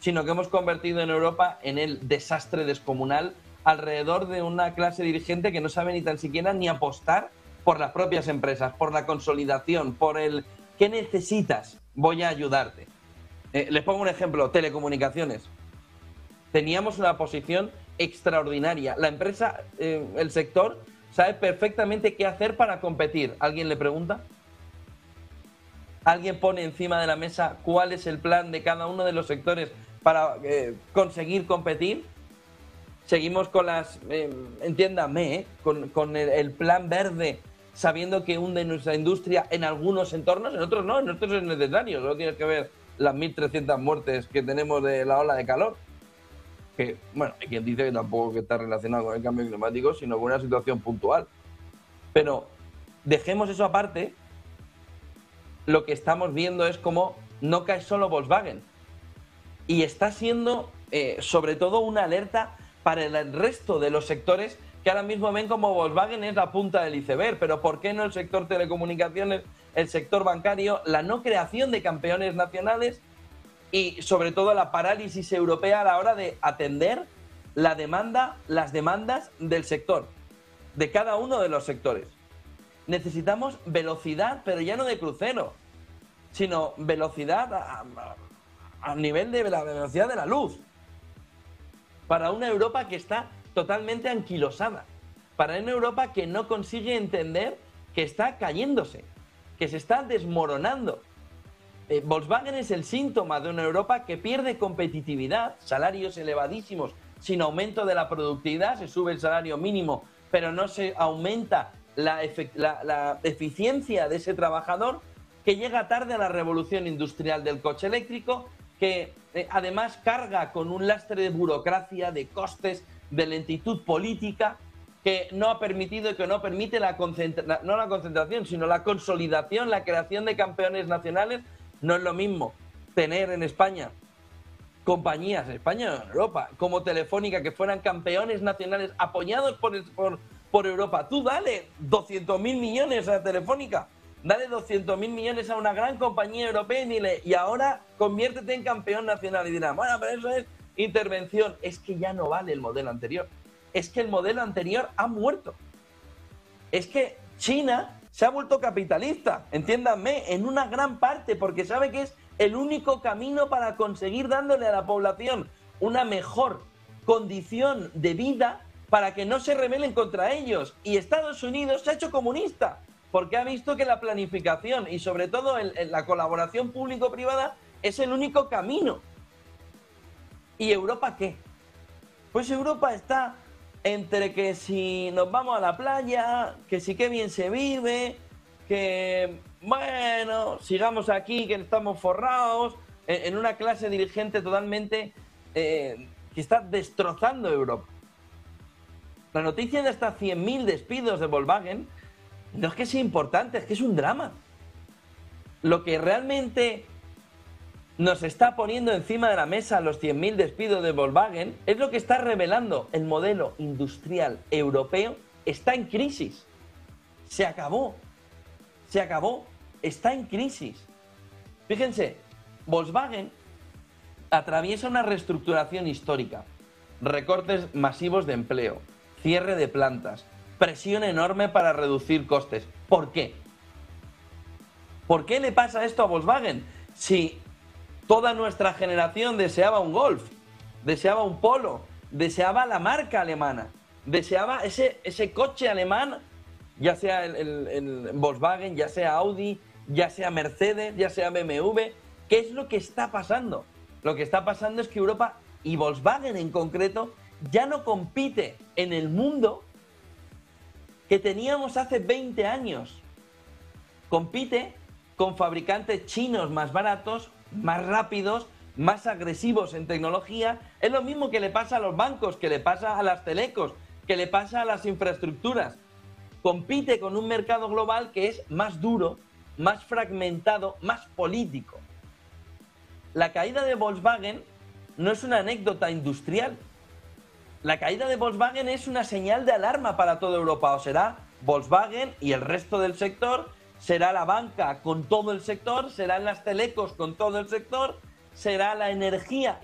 sino que hemos convertido en Europa en el desastre descomunal alrededor de una clase dirigente que no sabe ni tan siquiera ni apostar por las propias empresas, por la consolidación, por el ¿qué necesitas? Voy a ayudarte. Les pongo un ejemplo, telecomunicaciones. Teníamos una posición extraordinaria. La empresa, el sector, sabe perfectamente qué hacer para competir. ¿Alguien le pregunta? ¿Alguien pone encima de la mesa cuál es el plan de cada uno de los sectores para conseguir competir? Seguimos con las, entiéndame, con el plan verde, sabiendo que hunde nuestra industria en algunos entornos, en otros no, en otros es necesario. Solo tienes que ver las 1.300 muertes que tenemos de la ola de calor. Que, bueno, hay quien dice que tampoco que está relacionado con el cambio climático, sino con una situación puntual. Pero dejemos eso aparte. Lo que estamos viendo es cómo no cae solo Volkswagen. Y está siendo, sobre todo, una alerta para el resto de los sectores que ahora mismo ven como Volkswagen es la punta del iceberg. Pero ¿por qué no el sector telecomunicaciones, el sector bancario, la no creación de campeones nacionales y, sobre todo, la parálisis europea a la hora de atender la demanda, las demandas del sector, de cada uno de los sectores? Necesitamos velocidad, pero ya no de crucero, sino velocidad a nivel de la velocidad de la luz. Para una Europa que está totalmente anquilosada. Para una Europa que no consigue entender que está cayéndose, que se está desmoronando. Volkswagen es el síntoma de una Europa que pierde competitividad, salarios elevadísimos, sin aumento de la productividad, se sube el salario mínimo, pero no se aumenta la eficiencia de ese trabajador, que llega tarde a la revolución industrial del coche eléctrico, que además carga con un lastre de burocracia, de costes, de lentitud política, que no ha permitido y que no permite no la concentración, sino la consolidación, la creación de campeones nacionales. No es lo mismo tener en España compañías, en España o en Europa, como Telefónica, que fueran campeones nacionales apoyados por Europa. Tú dale 200.000 millones a Telefónica, dale 200.000 millones a una gran compañía europea y dile, y ahora conviértete en campeón nacional. Y dirán, bueno, pero eso es intervención. Es que ya no vale el modelo anterior. Es que el modelo anterior ha muerto. Es que China se ha vuelto capitalista, entiéndanme, en una gran parte, porque sabe que es el único camino para conseguir dándole a la población una mejor condición de vida para que no se rebelen contra ellos. Y Estados Unidos se ha hecho comunista, porque ha visto que la planificación y sobre todo la colaboración público-privada es el único camino. ¿Y Europa qué? Pues Europa está entre que si nos vamos a la playa, que si qué bien se vive, que bueno, sigamos aquí, que estamos forrados, en una clase dirigente totalmente que está destrozando Europa. La noticia de hasta 100.000 despidos de Volkswagen no es que sea importante, es que es un drama. Lo que realmente nos está poniendo encima de la mesa los 100.000 despidos de Volkswagen es lo que está revelando el modelo industrial europeo. Está en crisis. Se acabó. Se acabó. Está en crisis. Fíjense, Volkswagen atraviesa una reestructuración histórica, recortes masivos de empleo, cierre de plantas, presión enorme para reducir costes. ¿Por qué? ¿Por qué le pasa esto a Volkswagen? Si toda nuestra generación deseaba un Golf, deseaba un Polo, deseaba la marca alemana, deseaba ese coche alemán, ya sea el Volkswagen, ya sea Audi, ya sea Mercedes, ya sea BMW. ¿Qué es lo que está pasando? Lo que está pasando es que Europa, y Volkswagen en concreto, ya no compite en el mundo que teníamos hace 20 años. Compite con fabricantes chinos más baratos, más rápidos, más agresivos en tecnología. Es lo mismo que le pasa a los bancos, que le pasa a las telecos, que le pasa a las infraestructuras. Compite con un mercado global que es más duro, más fragmentado, más político. La caída de Volkswagen no es una anécdota industrial. La caída de Volkswagen es una señal de alarma para toda Europa. O será Volkswagen y el resto del sector, será la banca con todo el sector, serán las telecos con todo el sector, será la energía